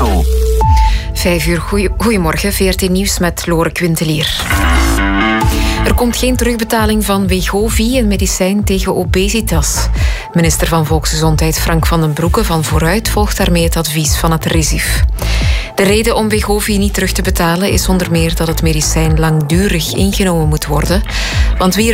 Espresso. 5 uur, goedemorgen, VRT Nieuws met Lore Quintelier. Er komt geen terugbetaling van Wegovy, een medicijn tegen obesitas. Minister van Volksgezondheid Frank van den Broeke van Vooruit volgt daarmee het advies van het RISIF. De reden om Wegovy niet terug te betalen is onder meer dat het medicijn langdurig ingenomen moet worden. Want wie